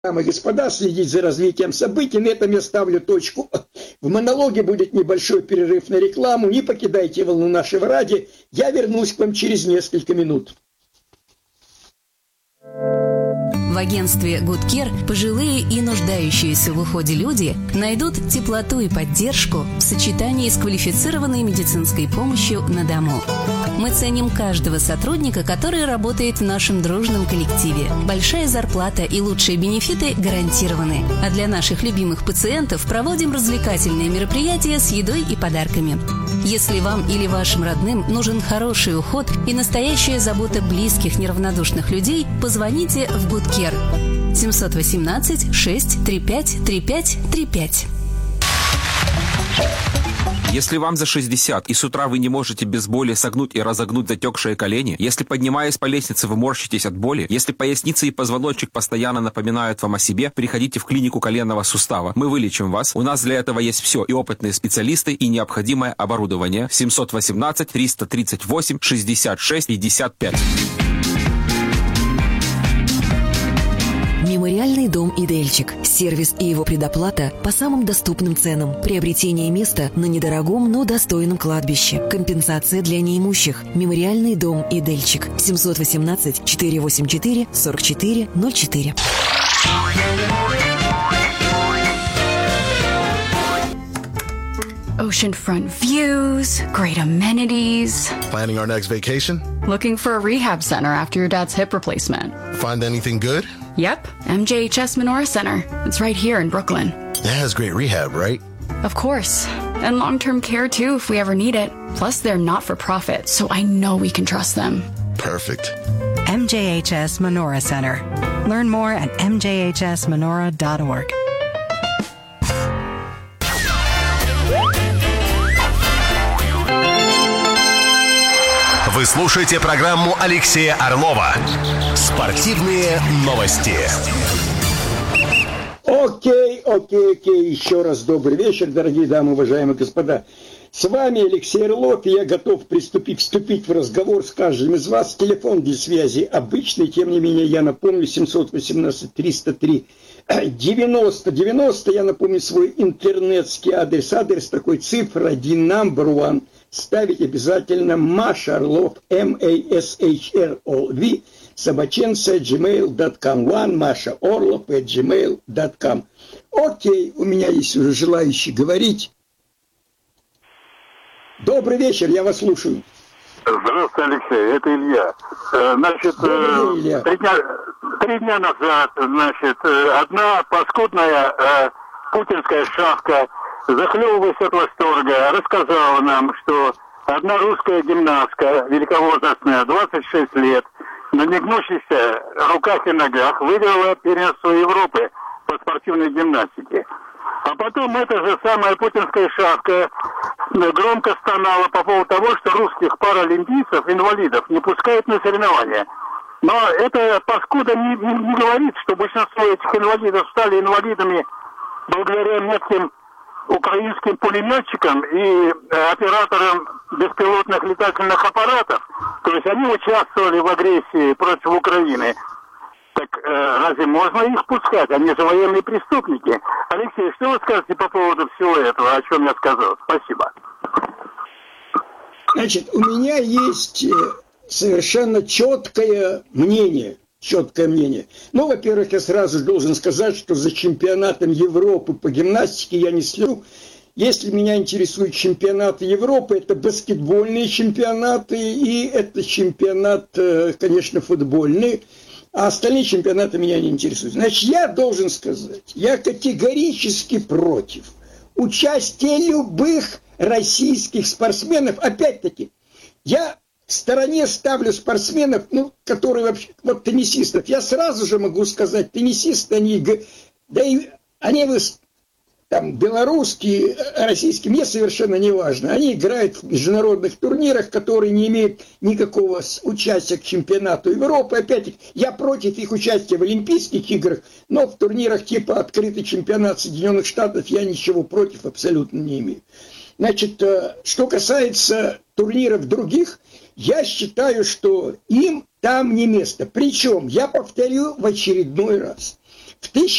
Дамы и господа, следить за развитием событий. На этом я ставлю точку. В монологе будет небольшой перерыв на рекламу. Не покидайте волну нашего радио. Я вернусь к вам через несколько минут. В агентстве Good Care пожилые и нуждающиеся в уходе люди найдут теплоту и поддержку в сочетании с квалифицированной медицинской помощью на дому. Мы ценим каждого сотрудника, который работает в нашем дружном коллективе. Большая зарплата и лучшие бенефиты гарантированы. А для наших любимых пациентов проводим развлекательные мероприятия с едой и подарками. Если вам или вашим родным нужен хороший уход и настоящая забота близких неравнодушных людей, позвоните в Good Care 718 635 3535. Если вам за 60 и с утра вы не можете без боли согнуть и разогнуть затекшие колени, если, поднимаясь по лестнице, вы морщитесь от боли, если поясница и позвоночник постоянно напоминают вам о себе, приходите в клинику коленного сустава. Мы вылечим вас. У нас для этого есть все: и опытные специалисты, и необходимое оборудование. 718 338 66 55. Мемориальный дом «Идельчик». Сервис и его предоплата по самым доступным ценам. Приобретение места на недорогом, но достойном кладбище. Компенсация для неимущих. Мемориальный дом «Идельчик». 718 484 44 04. Oceanfront views, great amenities. Planning our next vacation? Looking for a rehab center after your dad's hip replacement. Find anything good? Yep, MJHS Menorah Center. It's right here in Brooklyn. It has great rehab, right? Of course. And long-term care too if we ever need it. Plus they're not-for-profit, so I know we can trust them. Perfect. MJHS Menorah Center. Learn more at mjhsmenorah.org. Вы слушаете программу Алексея Орлова «Спортивные новости». Окей. Еще раз добрый вечер, дорогие дамы, уважаемые господа. С вами Алексей Орлов, и я готов вступить в разговор с каждым из вас. Телефон для связи обычный, тем не менее, я напомню, 718 303 90. Я напомню свой интернетский адрес такой: цифра 1, number one. Ставить обязательно Маша Орлов, MASHROV, собаченца, gmail.com, one Маша Орлов, gmail.com. Окей, у меня есть уже желающие говорить. Добрый вечер, я вас слушаю. Здравствуйте, Алексей, это Илья. Значит, Илья. 3 дня назад, значит, одна паскудная путинская шавка, захлебываясь от восторга, рассказала нам, что одна русская гимнастка, великовозрастная, 26 лет, на негнущихся руках и ногах выиграла первенство Европы по спортивной гимнастике. А потом эта же самая путинская шавка громко стонала по поводу того, что русских паралимпийцев, инвалидов, не пускают на соревнования. Но эта паскуда не говорит, что большинство этих инвалидов стали инвалидами благодаря метким украинским пулеметчикам и операторам беспилотных летательных аппаратов. То есть они участвовали в агрессии против Украины. Так разве можно их пускать? Они же военные преступники. Алексей, что вы скажете по поводу всего этого, о чем я сказал? Спасибо. Значит, у меня есть совершенно четкое мнение. Ну, во-первых, я сразу должен сказать, что за чемпионатом Европы по гимнастике я не слежу. Если меня интересуют чемпионаты Европы, это баскетбольные чемпионаты и это чемпионат, конечно, футбольный. А остальные чемпионаты меня не интересуют. Значит, я должен сказать, я категорически против участия любых российских спортсменов. Опять-таки, я в стороне ставлю спортсменов, которые вообще, вот теннисистов. Я сразу же могу сказать, теннисисты, они там белорусские, российские, мне совершенно не важно. Они играют в международных турнирах, которые не имеют никакого участия к чемпионату Европы. Опять-таки, я против их участия в Олимпийских играх, но в турнирах типа открытый чемпионат Соединенных Штатов я ничего против абсолютно не имею. Значит, что касается турниров других, я считаю, что им там не место. Причем, я повторю в очередной раз, В